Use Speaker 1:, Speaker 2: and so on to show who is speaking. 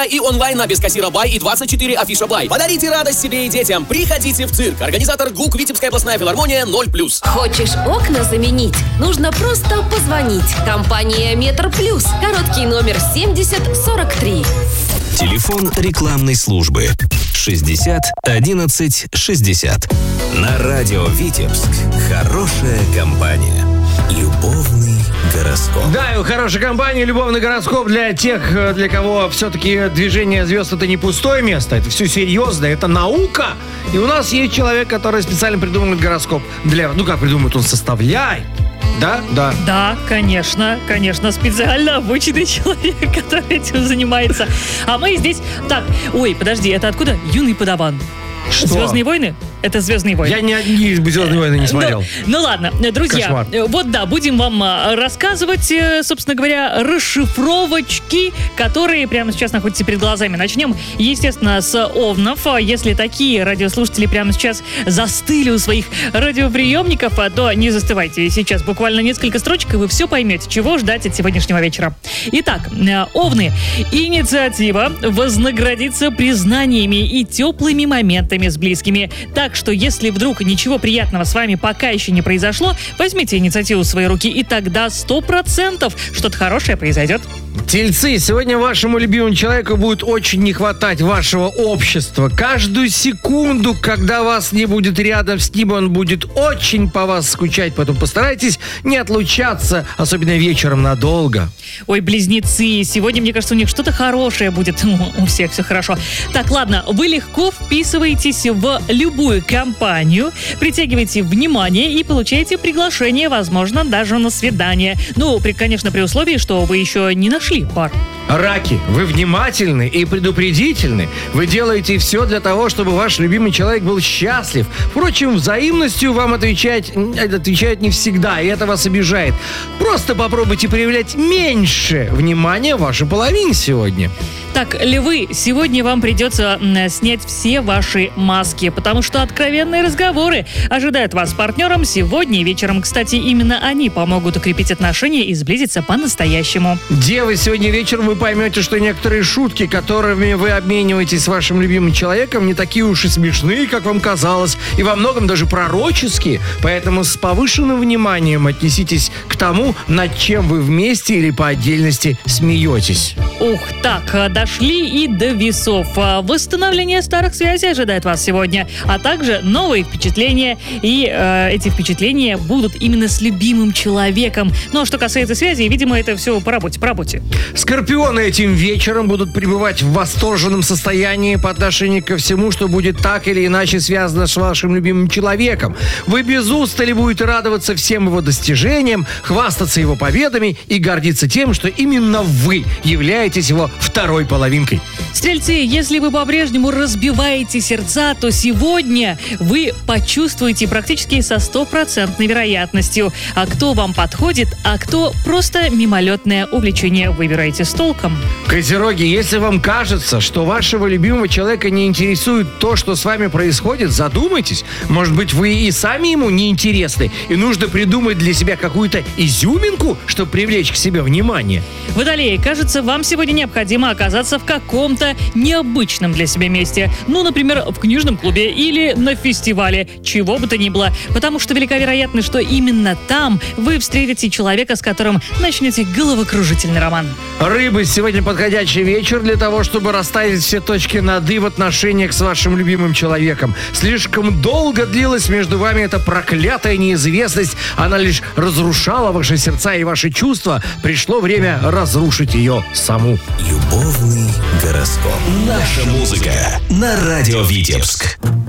Speaker 1: И онлайн на без кассира бай и 24 афиша бай. Подарите радость себе и детям. Приходите в цирк. Организатор ГУК Витебская областная филармония 0+.
Speaker 2: Хочешь окна заменить? Нужно просто позвонить. Компания Метр Плюс. Короткий номер 7043.
Speaker 3: Телефон рекламной службы 60 11 60. На радио Витебск. Хорошая компания. Любовный гороскоп.
Speaker 4: Да, и хорошая компания, любовный гороскоп для тех, для кого все-таки движение звезд — это не пустое место, это все серьезно, это наука. И у нас есть человек, который специально придумывает гороскоп для... Ну, как придумывает, он составляет. Да? Да.
Speaker 5: Да, конечно, специально обученный человек, который этим занимается. А мы здесь... Так, ой, подожди, это откуда? Юный подаван.
Speaker 4: Что?
Speaker 5: «Звездные войны»? Это «Звездные войны».
Speaker 4: Я ни одни «Звездные войны» не смотрел.
Speaker 5: Ну ладно, друзья,
Speaker 4: Кошмар.
Speaker 5: вот да, будем вам рассказывать, собственно говоря, расшифровочки, которые прямо сейчас находятся перед глазами. Начнем, естественно, с овнов. Если такие радиослушатели прямо сейчас застыли у своих радиоприемников, то не застывайте. Сейчас буквально несколько строчек, и вы все поймете, чего ждать от сегодняшнего вечера. Итак, овны. Инициатива вознаградится признаниями и теплыми моментами с близкими. Так что, если вдруг ничего приятного с вами пока еще не произошло, возьмите инициативу в свои руки, и тогда 100% что-то хорошее произойдет.
Speaker 4: Тельцы, сегодня вашему любимому человеку будет очень не хватать вашего общества. Каждую секунду, когда вас не будет рядом с ним, он будет очень по вас скучать. Поэтому постарайтесь не отлучаться, особенно вечером, надолго.
Speaker 5: Ой, близнецы, сегодня, мне кажется, у них что-то хорошее будет. У всех все хорошо. Так, ладно, вы легко вписываетесь в любую компанию, притягиваете внимание и получаете приглашение, возможно, даже на свидание. Ну, конечно, при условии, что вы еще не нашли пар.
Speaker 4: Раки, вы внимательны и предупредительны. Вы делаете все для того, чтобы ваш любимый человек был счастлив. Впрочем, взаимностью вам отвечают не всегда, и это вас обижает. Просто попробуйте проявлять меньше внимания вашей половине сегодня.
Speaker 5: Так, львы, сегодня вам придется снять все ваши маски, потому что откровенные разговоры ожидают вас с партнером сегодня вечером. Кстати, именно они помогут укрепить отношения и сблизиться по-настоящему.
Speaker 4: Девы, сегодня вечером вы поймете, что некоторые шутки, которыми вы обмениваетесь с вашим любимым человеком, не такие уж и смешные, как вам казалось, и во многом даже пророческие. Поэтому с повышенным вниманием отнеситесь к тому, над чем вы вместе или по отдельности смеетесь.
Speaker 5: Ух, так, дошли и до весов. Восстановление старых связей ожидает вас сегодня, а также новые впечатления. И эти впечатления будут именно с любимым человеком. Ну, а что касается связи, видимо, это все по работе.
Speaker 4: Скорпионы этим вечером будут пребывать в восторженном состоянии по отношению ко всему, что будет так или иначе связано с вашим любимым человеком. Вы без устали будете радоваться всем его достижениям, хвастаться его победами и гордиться тем, что именно вы являетесь его второй половинкой.
Speaker 5: Стрельцы, если вы по-прежнему разбиваете сердца, то сегодня вы почувствуете практически со 100% вероятностью, а кто вам подходит, а кто просто мимолетное увлечение. Выбирайте с толком.
Speaker 4: Козероги, если вам кажется, что вашего любимого человека не интересует то, что с вами происходит, задумайтесь. Может быть, вы и сами ему не интересны, и нужно придумать для себя какую-то изюминку, чтобы привлечь к себе внимание.
Speaker 5: Водолеи, кажется, вам сегодня необходимо оказаться в каком-то необычном для себя месте. Ну, например, в книжном клубе или на фестивале, чего бы то ни было. Потому что велика вероятность, что именно там вы встретите человека, с которым начнете головокружительный роман.
Speaker 4: Рыбы, сегодня подходящий вечер для того, чтобы расставить все точки над «и» в отношениях с вашим любимым человеком. Слишком долго длилась между вами эта проклятая неизвестность. Она лишь разрушала ваши сердца и ваши чувства. Пришло время разрушить ее саму.
Speaker 3: Любовный гороскоп. Наша музыка на радио Витебск.